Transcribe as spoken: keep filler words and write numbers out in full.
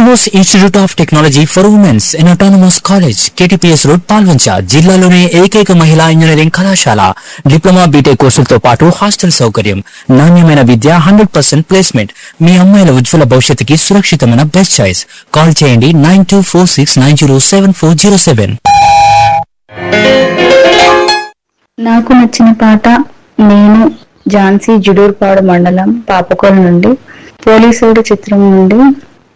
Columbus Institute of Technology for Women's in Autonomous College, K T P S Road, Palvancha. జిల్లాలోనే ఏకైక మహిళా engineering కళాశాల. Diploma BTech కోర్సులతో పాటు hostel సౌకర్యం, నాణ్యమైన విద్య, హండ్రెడ్ పర్సెంట్ ప్లేస్మెంట్. మీ అమ్మాయిల ఉజ్వల భవిష్యత్తుకి సురక్షితమైన బెస్ట్ చాయిస్. కాల్ చేయండి nine two four six nine zero seven four zero seven. నాకు నచ్చిన పాట నేను ఝాన్సీ జుడూర్పాడు మండలం పాపకోల్ నుండి పోలీసుడు చిత్రం నుండి